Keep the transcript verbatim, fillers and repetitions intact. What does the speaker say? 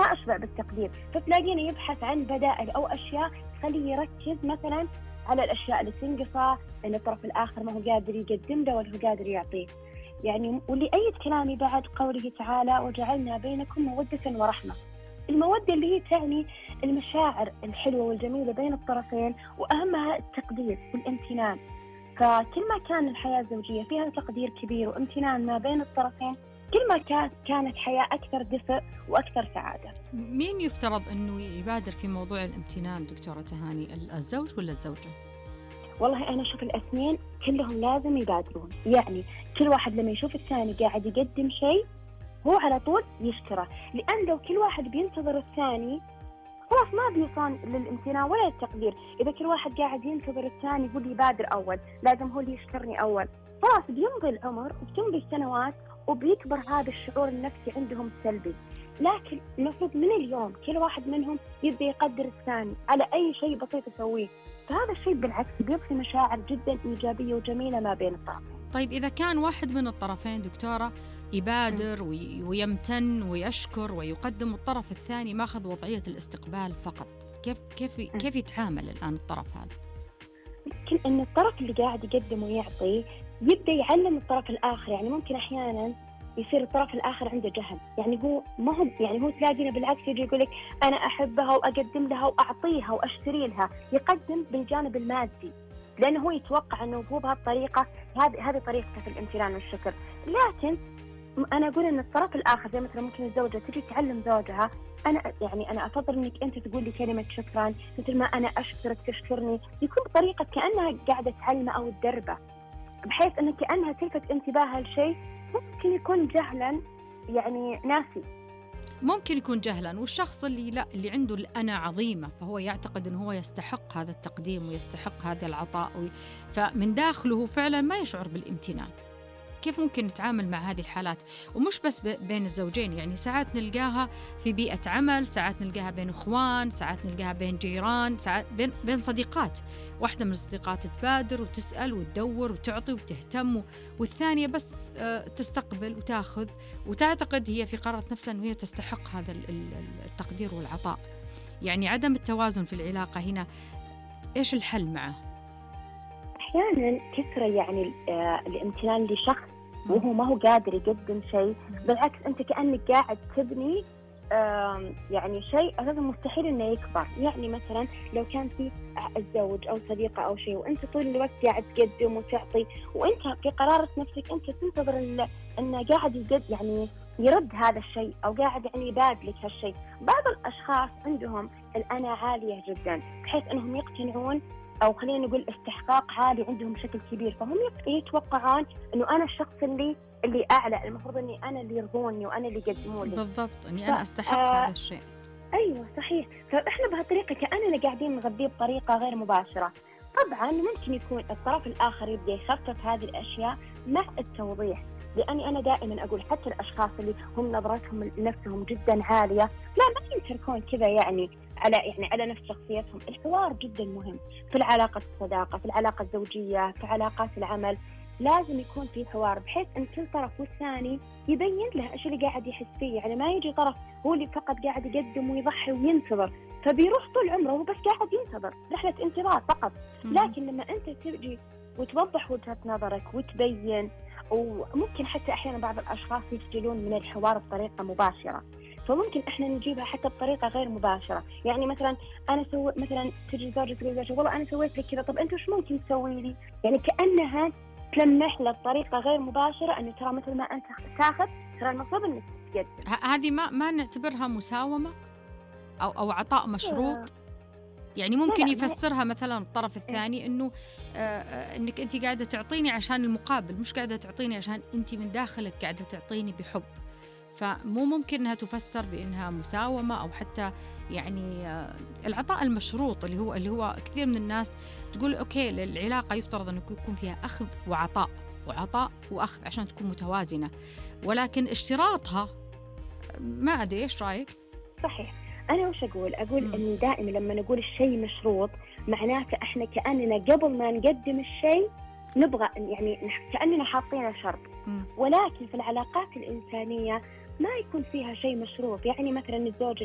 أشبع بالتقدير، فتلاقيني يبحث عن بدائل أو أشياء تخليه يركز مثلا على الأشياء اللي تنقصه، إن الطرف الآخر ما هو قادر يقدم له ولا هو قادر يعطيه. يعني واللي أيد كلامي بعد قوله تعالى وجعلنا بينكم مودة ورحمة. المودة اللي هي تعني المشاعر الحلوة والجميلة بين الطرفين، وأهمها التقدير والامتنان. فكل ما كان الحياة الزوجية فيها تقدير كبير وامتنان ما بين الطرفين، كل ما كانت كانت حياة أكثر دفء وأكثر سعادة. مين يفترض أنه يبادر في موضوع الامتنان دكتورة تهاني، الزوج ولا الزوجة؟ والله أنا أشوف الاثنين كلهم لازم يبادرون. يعني كل واحد لما يشوف الثاني قاعد يقدم شيء هو على طول يشكره، لأن لو كل واحد بينتظر الثاني خلاص ما بيوصل للامتنان ولا التقدير. إذا كل واحد قاعد ينتظر الثاني يقول لي يبادر أول، لازم هو اللي يشكرني أول، خلاص بيمضي العمر وبتمضي السنوات وبيكبر هذا الشعور النفسي عندهم سلبي. لكن المفروض من اليوم كل واحد منهم يبدأ يقدر الثاني على أي شيء بسيط يسويه، فهذا الشيء بالعكس بيضفي مشاعر جدا إيجابية وجميلة ما بين الطرفين. طيب إذا كان واحد من الطرفين دكتورة يبادر ويمتن ويشكر ويقدم، الطرف الثاني ماخذ وضعية الاستقبال فقط، كيف كيف كيف يتعامل الآن الطرف هذا؟ ممكن أن الطرف اللي قاعد يقدم ويعطي يبدأ يعلم الطرف الآخر. يعني ممكن أحيانا يصير الطرف الآخر عنده جهل، يعني هو ما هو يعني هو تلاقينا بالعكس يجي يقول لك أنا أحبها وأقدم لها وأعطيها وأشتري لها، يقدم بالجانب المادي لأنه هو يتوقع أنه هو بهالطريقة هذه هذه طريقته في الامتنان والشكر. لكن أنا أقول أن الطرف الآخر زي مثلا ممكن الزوجة تجي تعلم زوجها، أنا يعني أنا أفضل إنك أنت تقول لي كلمة شكرا مثل ما أنا أشكرك تشكرني، يكون بطريقة كأنها قاعدة تعلمه أو تدربه، بحيث أنك كأنها تلفت انتباهها لشيء ممكن يكون جهلا يعني ناسي. ممكن يكون جهلا، والشخص اللي لا اللي عنده الأنا عظيمة فهو يعتقد أنه هو يستحق هذا التقديم ويستحق هذا العطاء، فمن داخله فعلا ما يشعر بالامتنان. كيف ممكن نتعامل مع هذه الحالات؟ ومش بس بين الزوجين، يعني ساعات نلقاها في بيئة عمل، ساعات نلقاها بين إخوان، ساعات نلقاها بين جيران، ساعات بين, بين صديقات. واحدة من الصديقات تبادر وتسأل وتدور وتعطي وتهتم، والثانية بس تستقبل وتاخذ وتعتقد هي في قرارة نفسها أنه هي تستحق هذا التقدير والعطاء. يعني عدم التوازن في العلاقة هنا، إيش الحل معه؟ أحيانا كثرة يعني الامتنان لشخص وهو ما هو قادر يقدم شيء، بالعكس أنت كأنك قاعد تبني يعني شيء أساسا مستحيل إنه يكبر. يعني مثلا لو كان في الزوج أو صديقة أو شيء وأنت طول الوقت قاعد تقدم وتعطي، وأنت في قرارة نفسك أنت تنتظر إنه قاعد يقد يعني يرد هذا الشيء أو قاعد يعني يبادلك هالشيء. بعض الأشخاص عندهم الأنا عالية جدا بحيث أنهم يقتنعون أو خلينا نقول استحقاق عالي عندهم بشكل كبير، فهم يتوقعون إنه أنا الشخص اللي اللي أعلى، المفروض إني أنا اللي يرضوني وأنا اللي يقدمون لي. بالضبط، إني ف... أنا أستحق آه هذا الشيء. أيوة صحيح. فإحنا بهالطريقة كأننا قاعدين نغذيه بطريقة غير مباشرة. طبعا ممكن يكون الطرف الآخر يبدأ يخفف هذه الأشياء مع التوضيح، لأني أنا دائما أقول حتى الأشخاص اللي هم نظرتهم لنفسهم جدا عالية لا ما يتركون كذا يعني على يعني على نفس شخصيتهم. الحوار جدا مهم في العلاقة الصداقة، في العلاقة الزوجية، في علاقات العمل، لازم يكون في حوار بحيث أن كل طرف والثاني يبين له إيش اللي قاعد يحس فيه. يعني ما يجي طرف هو اللي فقط قاعد يقدم ويضحي وينتظر، فبيروح طول عمره هو بس قاعد ينتظر رحلة انتظار فقط. لكن لما أنت تجي وتوضح وجهة نظرك وتبين، وممكن حتى أحيانا بعض الأشخاص يخجلون من الحوار بطريقة مباشرة، فممكن إحنا نجيبها حتى بطريقة غير مباشرة. يعني مثلا أنا سوي مثلا تجي زوجة تقول زوجة والله أنا سويت لك كذا، طب أنت وش ممكن تسوي لي؟ يعني كأنها تلمح له بطريقة غير مباشرة أنه ترى مثل ما أنت تاخذ ترى المفروض إنك تقدم. هذه ما ما نعتبرها مساومة أو أو عطاء مشروط؟ يعني ممكن يفسرها مثلا الطرف الثاني إنه آه إنك أنت قاعدة تعطيني عشان المقابل، مش قاعدة تعطيني عشان أنت من داخلك قاعدة تعطيني بحب. فمو ممكن أنها تفسر بأنها مساومة أو حتى يعني آه العطاء المشروط اللي هو اللي هو كثير من الناس تقول أوكي العلاقة يفترض أنه يكون فيها أخذ وعطاء وعطاء وأخذ عشان تكون متوازنة، ولكن اشتراطها ما أدري. إيش رأيك؟ صحيح. أنا وش أقول؟ أقول م. إن دائما لما نقول الشيء مشروط معناته إحنا كأننا قبل ما نقدم الشيء نبغى يعني كأننا حاطين شرط. م. ولكن في العلاقات الإنسانية ما يكون فيها شيء مشروط. يعني مثلا الزوج